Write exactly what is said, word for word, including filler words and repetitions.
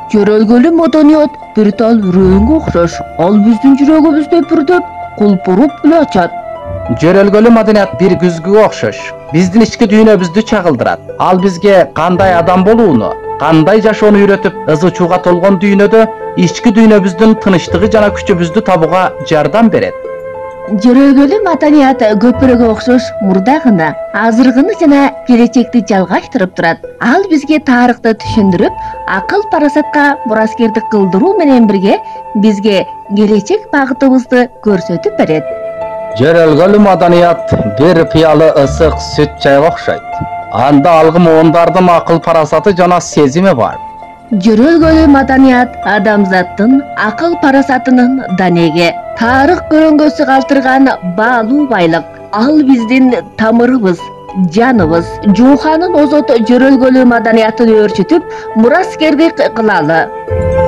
Жөрөлгөлүү маданият бир тал үрөөнгө окшош. Ал биздин жүрөгүбүздү бүрдөп, кулпуруп эле ачат. Жөрөлгөлүү маданият бир күзгүгө окшош. Биздин ички дүйнөбүздү чагылдырат. Ал бизге кандай адам болууну, кандай жашоону үйрөтүп, ызы-чууга толгон дүйнөдө ички дүйнөбүздүн тынычтыгы жана күчүбүздү табууга жардам берет. Жөрөлгөлүү маданият көпүрөгө окшош мурда гана, азыркыны жана келечекти жалгаштырып турат. Ал бизге тарыхты түшүндүрүп, акыл парасатка мураскердик кылдыруу менен бирге бизге келечек багытыбызды көрсөтүп берет. Жөрөлгөлүү маданият бир пыялы ысык сүт чайга окшойт. Анда алгы муундардын акыл парасаты жана сезими бар. Жөрөлгөлүү маданият адамзаттын акыл парасатынын данеге, тарых көрөңгөсү калтырган баалуу байлык. Ал биздин тамырыбыз, жаныбыз. Жууханын озот жөрөлгөлүү маданиятын өөрчүтүп, мураскердик кылалы.